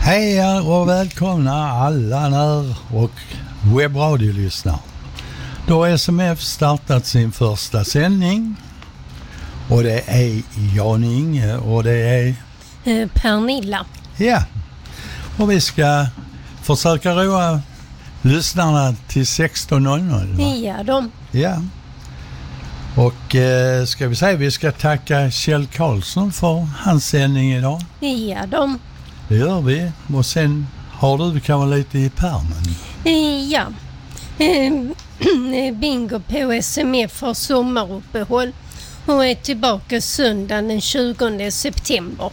Hej och välkomna alla när- och webbradiolyssnare. Då har SMF startat sin första sändning och det är Jan Inge och det är Pernilla. Ja, och vi ska försöka roa lyssnarna till 16.00. Ja, Ja. Och ska vi säga vi ska tacka Kjell Karlsson för hans sändning idag. Ja, Det gör vi. Och sen har du kan vara lite i pärmen. Ja. Bingo på SMF har sommaruppehåll och är tillbaka söndagen den 20 september.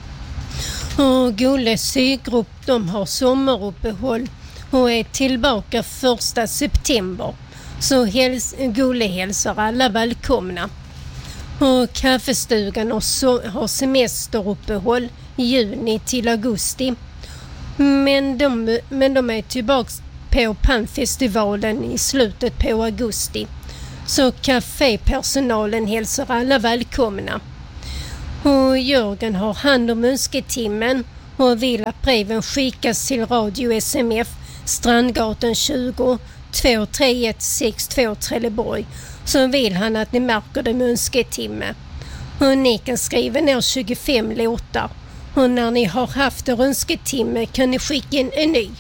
Och Gulles sygrupp de har sommaruppehåll och är tillbaka 1 september. Så Gulle hälsar alla välkomna. Och kaffestugan har semesteruppehåll juni till augusti. Men de är tillbaka på Pannfestivalen i slutet på augusti. Så kafépersonalen hälsar alla välkomna. Och Jörgen har hand om önsketimmen och vill att breven skickas till Radio SMF Strandgatan 20 23162 Trelleborg. Så vill han att ni märker det med önsketimme. Och ni kan skriva ner 25 låtar. Och när ni har haft en önsketimme kan ni skicka in en ny.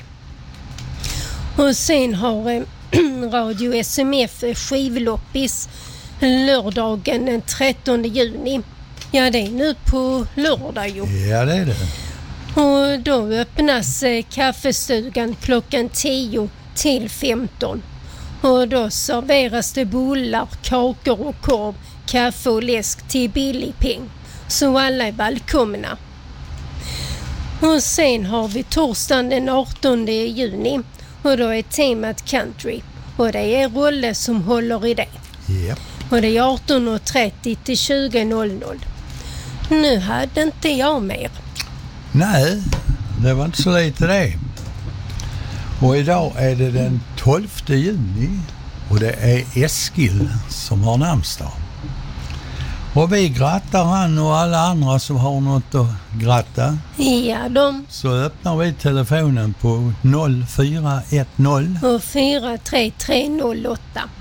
Och sen har Radio SMF skivloppis lördagen den 13 juni. Ja, det är nu på lördag ju. Ja, det är det. Och då öppnas kaffestugan klockan 10 till 15. Och då serveras det bullar, kakor och korv, kaffe och läsk till billig peng. Så alla är välkomna. Och sen har vi torsdagen den 18 juni och då är temat country. Och det är Rolle som håller i det. Yep. Och det är 18.30 till 20.00. Nu hade inte jag mer. Nej, det var inte så lite det. Och idag är det den 12 juni och det är Eskil som har namnsdag. Och vi grattar han och alla andra som har något att gratta. Ja, Så öppnar vi telefonen på 0410 och 43308.